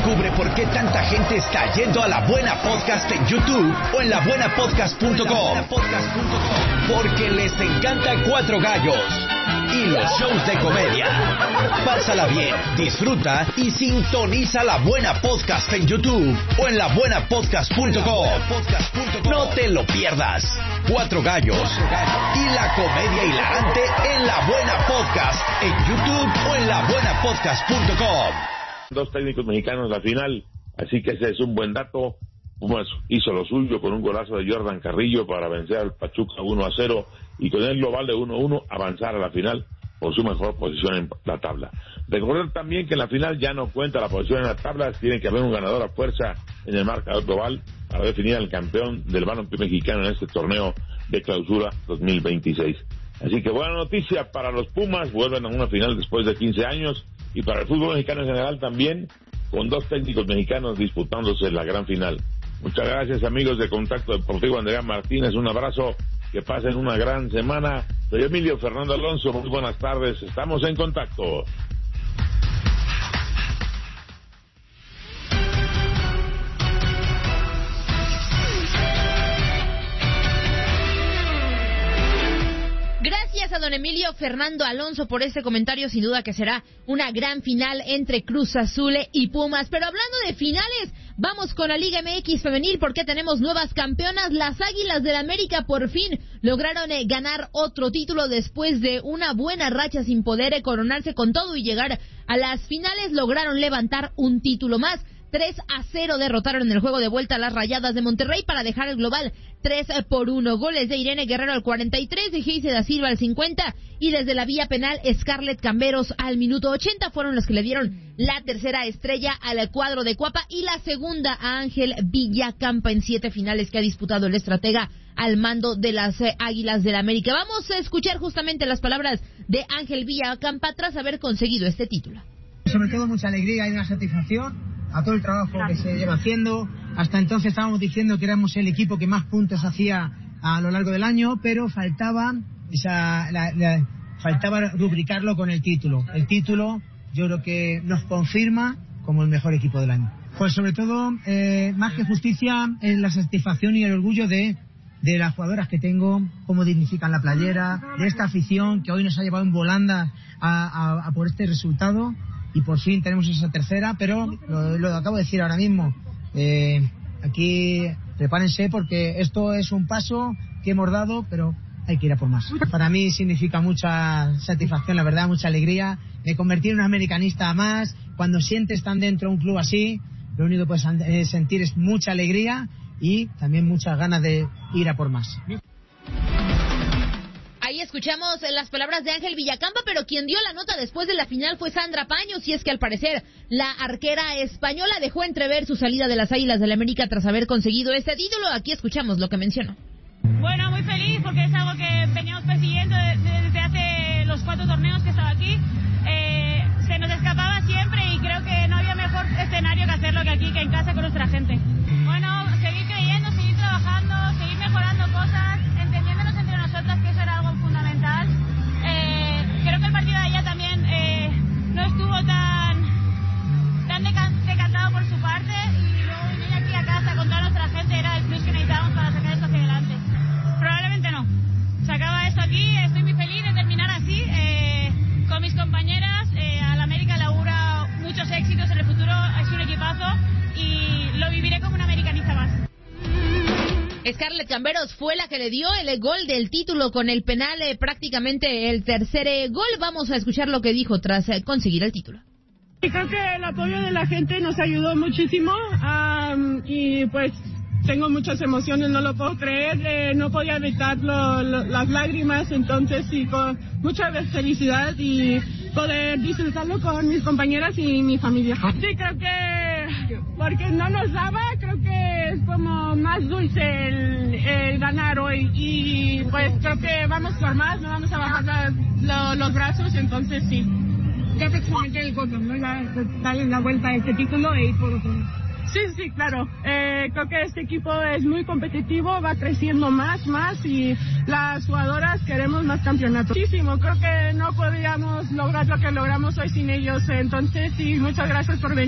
Descubre por qué tanta gente está yendo a La Buena Podcast en YouTube o en labuenapodcast.com. Porque les encanta Cuatro Gallos y los shows de comedia. Pásala bien, disfruta y sintoniza La Buena Podcast en YouTube o en labuenapodcast.com. No te lo pierdas. Cuatro Gallos y la comedia hilarante en La Buena Podcast en YouTube o en labuenapodcast.com. Dos técnicos mexicanos en la final, así que ese es un buen dato. Pumas hizo lo suyo con un golazo de Jordan Carrillo para vencer al Pachuca 1-0 y con el global de 1-1 avanzar a la final por su mejor posición en la tabla. Recordar también que en la final ya no cuenta la posición en la tabla, tiene que haber un ganador a fuerza en el marcador global para definir al campeón del balompié mexicano en este torneo de clausura 2026. Así que buena noticia para los Pumas, vuelven a una final después de 15 años, y para el fútbol mexicano en general también, con dos técnicos mexicanos disputándose la gran final. Muchas gracias, amigos de Contacto Deportivo. Andrea Martínez, un abrazo, que pasen una gran semana. Soy Emilio Fernando Alonso, muy buenas tardes, estamos en contacto. Gracias a don Emilio Fernando Alonso por este comentario. Sin duda que será una gran final entre Cruz Azul y Pumas. Pero hablando de finales, vamos con la Liga MX femenil porque tenemos nuevas campeonas. Las Águilas del América por fin lograron ganar otro título después de una buena racha sin poder coronarse con todo y llegar a las finales. Lograron levantar un título más. 3-0 derrotaron en el juego de vuelta a las Rayadas de Monterrey para dejar el global 3-1. Goles de Irene Guerrero al 43, de Geise da Silva al 50 y desde la vía penal Scarlett Camberos al minuto 80 fueron los que le dieron la tercera estrella al cuadro de Cuapa y la segunda a Ángel Villacampa en 7 finales que ha disputado el estratega al mando de las Águilas del América. Vamos a escuchar justamente las palabras de Ángel Villacampa tras haber conseguido este título. Sobre todo mucha alegría y una satisfacción a todo el trabajo que se lleva haciendo. Hasta entonces estábamos diciendo que éramos el equipo que más puntos hacía a lo largo del año, pero faltaba rubricarlo con el título. El título yo creo que nos confirma como el mejor equipo del año. Pues sobre todo, más que justicia, es la satisfacción y el orgullo de las jugadoras que tengo, cómo dignifican la playera, de esta afición que hoy nos ha llevado en volanda a por este resultado. Y por fin tenemos esa tercera, pero lo acabo de decir ahora mismo. Aquí prepárense porque esto es un paso que hemos dado, pero hay que ir a por más. Para mí significa mucha satisfacción, la verdad, mucha alegría. Me convertir en un americanista más. Cuando sientes tan dentro un club así, lo único que puedes sentir es mucha alegría y también muchas ganas de ir a por más. Ahí escuchamos las palabras de Ángel Villacampa, pero quien dio la nota después de la final fue Sandra Paños, y es que al parecer la arquera española dejó entrever su salida de las Águilas del América tras haber conseguido este título. Aquí escuchamos lo que mencionó. Bueno, muy feliz porque es algo que veníamos persiguiendo desde hace los 4 torneos que estaba aquí. Se nos escapaba siempre y creo que no había mejor escenario que hacerlo que aquí, que en casa con nuestra gente. Bueno, seguir creyendo, seguir trabajando, seguir mejorando cosas, entendiéndonos entre nosotras, que eso era algo fundamental. Creo que el partido de allá también no estuvo tan decantado por su parte, y luego venir aquí a casa con toda nuestra gente era el plus que necesitábamos para sacar esto hacia adelante. Probablemente no. Se acaba esto aquí, estoy muy feliz de terminar así, con mis compañeras. Al América le auguro muchos éxitos en el futuro, es un equipazo y lo viviré como una americanista más. Scarlett Camberos fue la que le dio el gol del título con el penal, prácticamente el tercer gol. Vamos a escuchar lo que dijo tras conseguir el título. Y creo que el apoyo de la gente nos ayudó muchísimo, y pues tengo muchas emociones, no lo puedo creer, no podía evitar las lágrimas, entonces sí, con mucha felicidad y poder disfrutarlo con mis compañeras y mi familia. Sí, creo que porque no nos daba, creo que es como más dulce el ganar hoy, y pues creo que vamos por más, no vamos a bajar los brazos, entonces sí. Ya prácticamente el gol, ¿no? Ya darle la vuelta a este título y por otro. Sí, claro. Creo que este equipo es muy competitivo, va creciendo más y las jugadoras queremos más campeonatos. Muchísimo, creo que no podríamos lograr lo que logramos hoy sin ellos. Entonces, sí, muchas gracias por venir.